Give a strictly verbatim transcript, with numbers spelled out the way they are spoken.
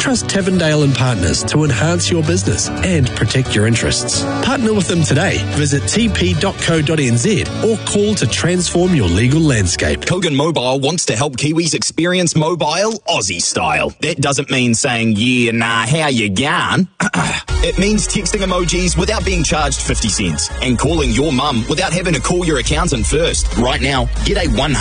Trust Tevendale and Partners to enhance your business and protect your interests. Partner with them today. Visit t p dot co dot n z or call to transform your legal landscape. Kogan Mobile wants to help Kiwis experience mobile Aussie style. That doesn't mean saying, yeah, nah, how you going? It means texting emojis without being charged fifty cents and calling your mum without having to call your accountant first. Right now, get a one